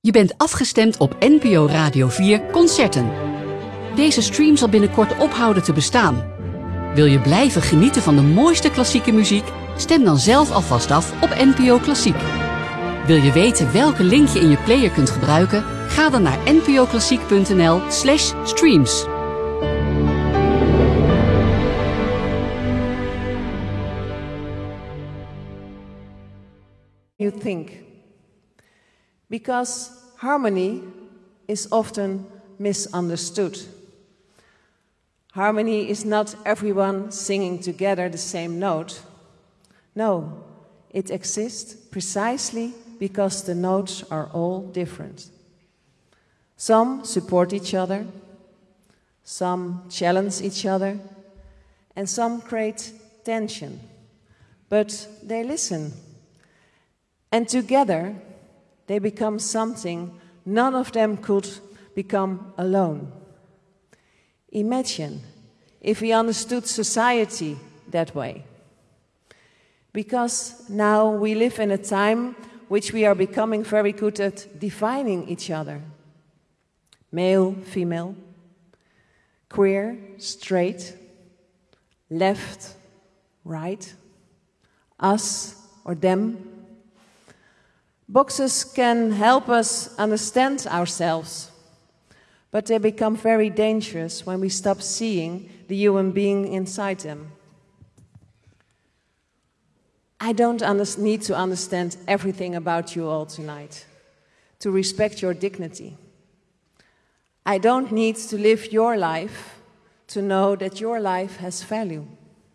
Je bent afgestemd op NPO Radio 4 Concerten. Deze stream zal binnenkort ophouden te bestaan. Wil je blijven genieten van de mooiste klassieke muziek? Stem dan zelf alvast af op NPO Klassiek. Wil je weten welke link je in je player kunt gebruiken? Ga dan naar npoklassiek.nl/streams. You think. Because harmony is often misunderstood. Harmony is not everyone singing together the same note. No, it exists precisely because the notes are all different. Some support each other, some challenge each other, and some create tension. But they listen. And together, they become something none of them could become alone. Imagine if we understood society that way. Because now we live in a time which we are becoming very good at defining each other. Male, female, queer, straight, left, right, us or them. Boxes can help us understand ourselves, but they become very dangerous when we stop seeing the human being inside them. I don't need to understand everything about you all tonight, to respect your dignity. I don't need to live your life to know that your life has value.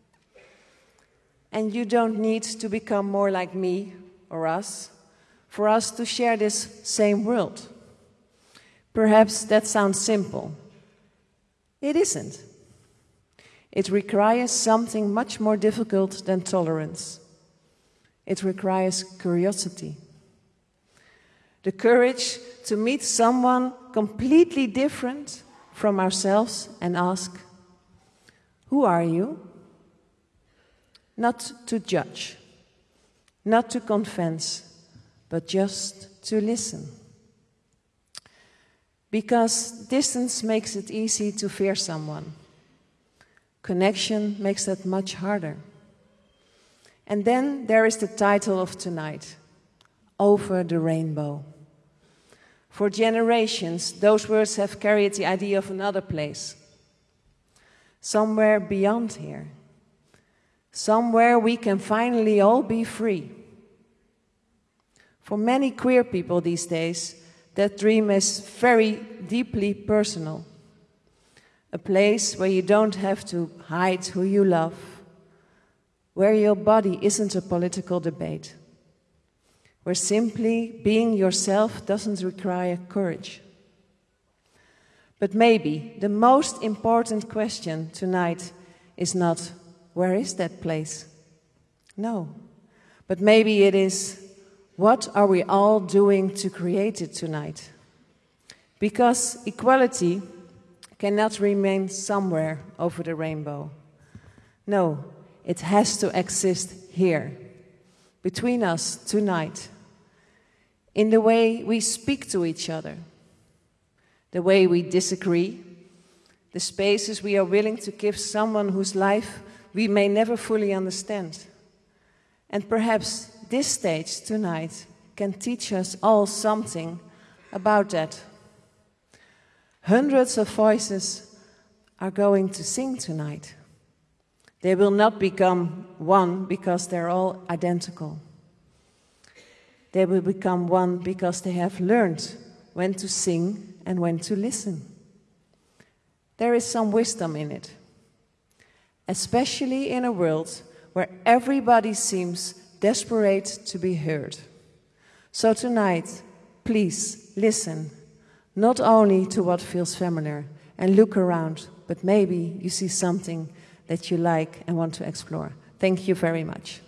And you don't need to become more like me or us for us to share this same world. Perhaps that sounds simple. It isn't. It requires something much more difficult than tolerance. It requires curiosity. The courage to meet someone completely different from ourselves and ask, "Who are you?" Not to judge, not to convince, but just to listen. Because distance makes it easy to fear someone. Connection makes that much harder. And then there is the title of tonight, Over the Rainbow. For generations, those words have carried the idea of another place. Somewhere beyond here. Somewhere we can finally all be free. For many queer people these days, that dream is very deeply personal. A place where you don't have to hide who you love, where your body isn't a political debate, where simply being yourself doesn't require courage. But maybe the most important question tonight is not, where is that place? No, but maybe it is, what are we all doing to create it tonight? Because equality cannot remain somewhere over the rainbow. No, it has to exist here, between us tonight, in the way we speak to each other, the way we disagree, the spaces we are willing to give someone whose life we may never fully understand. And perhaps this stage tonight can teach us all something about that. Hundreds of voices are going to sing tonight. They will not become one because they're all identical. They will become one because they have learned when to sing and when to listen. There is some wisdom in it, especially in a world where everybody seems desperate to be heard. So tonight, please listen, not only to what feels familiar, and look around, but maybe you see something that you like and want to explore. Thank you very much.